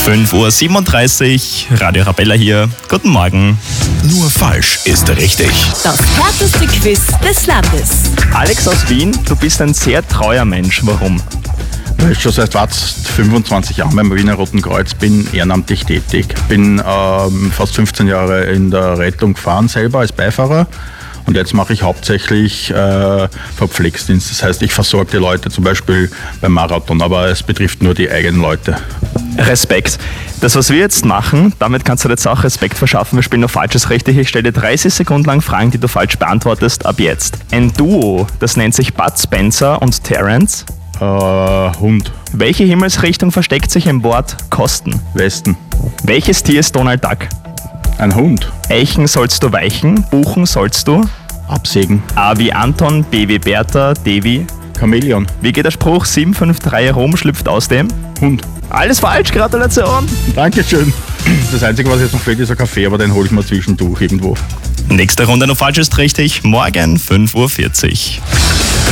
5:37 Uhr, Radio Arabella hier. Guten Morgen. Nur falsch ist richtig. Das härteste Quiz des Landes. Alex aus Wien, du bist ein sehr treuer Mensch. Warum? Weil ich schon seit fast 25 Jahren beim Wiener Roten Kreuz bin, ehrenamtlich tätig. Bin fast 15 Jahre in der Rettung gefahren, selber als Beifahrer. Und jetzt mache ich hauptsächlich Verpflegsdienst. Das heißt, ich versorge die Leute zum Beispiel beim Marathon, aber es betrifft nur die eigenen Leute. Respekt. Das, was wir jetzt machen, damit kannst du dir jetzt auch Respekt verschaffen. Wir spielen noch Falsches richtig. Ich stelle dir 30 Sekunden lang Fragen, die du falsch beantwortest, ab jetzt. Ein Duo, das nennt sich Bud Spencer und Terence. Hund. Welche Himmelsrichtung versteckt sich im Wort Kosten? Westen. Welches Tier ist Donald Duck? Ein Hund. Eichen sollst du weichen, buchen sollst du. Absägen. A wie Anton, B wie Bertha, D wie... Chamäleon. Wie geht der Spruch? 753 Rom schlüpft aus dem? Hund. Alles falsch, Gratulation! Dankeschön. Das Einzige, was jetzt noch fehlt, ist ein Kaffee, aber den hole ich mal zwischendurch irgendwo. Nächste Runde noch Falsches richtig, morgen 5:40 Uhr.